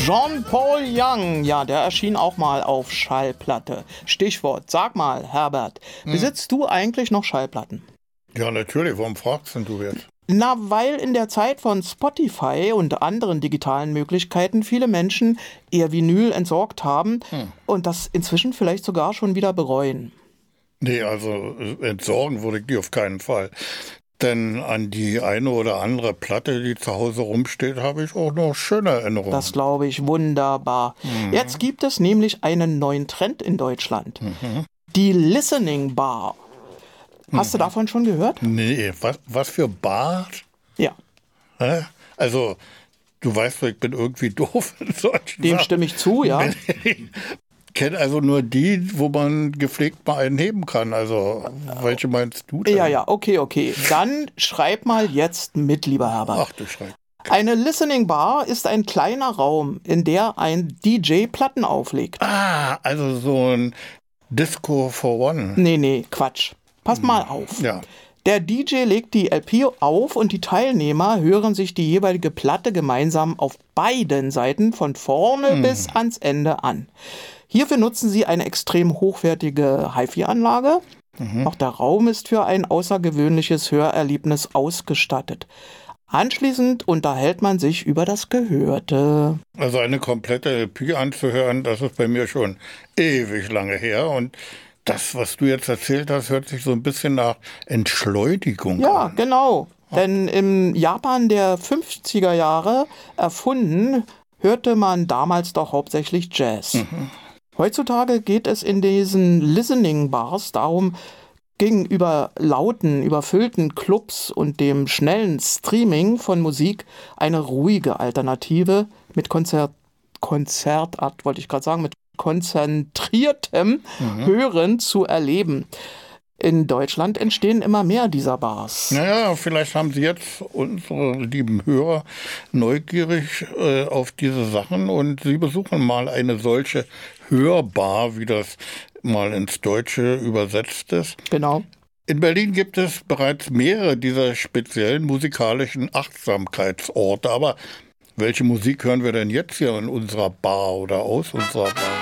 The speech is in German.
Jean-Paul Young, ja, der erschien auch mal auf Schallplatte. Stichwort, sag mal, Herbert, besitzt du eigentlich noch Schallplatten? Ja, natürlich. Warum fragst denn du jetzt? Na, weil in der Zeit von Spotify und anderen digitalen Möglichkeiten viele Menschen ihr Vinyl entsorgt haben und das inzwischen vielleicht sogar schon wieder bereuen. Nee, also entsorgen würde ich die auf keinen Fall. Denn an die eine oder andere Platte, die zu Hause rumsteht, habe ich auch noch schöne Erinnerungen. Das glaube ich wunderbar. Jetzt gibt es nämlich einen neuen Trend in Deutschland. Die Listening Bar. Hast du davon schon gehört? Nee, was für Bart? Ja, Hä? Also, du weißt doch, ich bin irgendwie doof in solchen dem Sachen. stimme ich zu, ja. Kenne also nur die, wo man gepflegt mal einen heben kann. Also, welche meinst du denn? Ja, okay. Dann schreib mal jetzt mit, lieber Herbert. Ach du Schreck. Eine Listening Bar ist ein kleiner Raum, in der ein DJ Platten auflegt. Ah, also so ein Disco for One. Nee, Quatsch. Pass mal auf. Ja. Der DJ legt die LP auf und die Teilnehmer hören sich die jeweilige Platte gemeinsam auf beiden Seiten von vorne bis ans Ende an. Hierfür nutzen sie eine extrem hochwertige HiFi-Anlage. Auch der Raum ist für ein außergewöhnliches Hörerlebnis ausgestattet. Anschließend unterhält man sich über das Gehörte. Also eine komplette LP anzuhören, das ist bei mir schon ewig lange her. Und das, was du jetzt erzählt hast, hört sich so ein bisschen nach Entschleunigung Ja, an. genau. Denn im Japan der 50er Jahre erfunden, hörte man damals doch hauptsächlich Jazz. Heutzutage geht es in diesen Listening Bars darum, gegenüber lauten, überfüllten Clubs und dem schnellen Streaming von Musik eine ruhige Alternative mit Konzertart, wollte ich gerade sagen, mit konzentriertem Hören zu erleben. In Deutschland entstehen immer mehr dieser Bars. Naja, vielleicht haben Sie jetzt unsere lieben Hörer neugierig auf diese Sachen und Sie besuchen mal eine solche Hörbar, wie das mal ins Deutsche übersetzt ist. Genau. In Berlin gibt es bereits mehrere dieser speziellen musikalischen Achtsamkeitsorte. Aber welche Musik hören wir denn jetzt hier in unserer Bar oder aus unserer Bar?